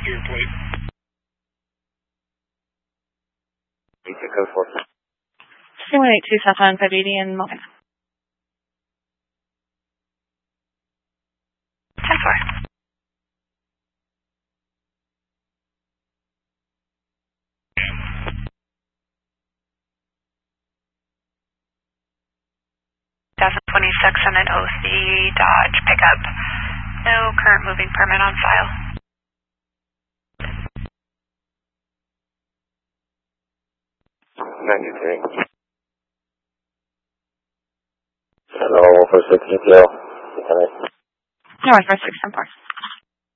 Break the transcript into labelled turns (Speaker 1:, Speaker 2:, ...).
Speaker 1: your plate.
Speaker 2: Code 4.
Speaker 3: 3182 southbound 580 in Malvina.
Speaker 4: 10-4. (2026) and an OC Dodge pickup. No current moving permit on file.
Speaker 2: $93. Hello, 146 GTO.
Speaker 3: Northwest 610 4.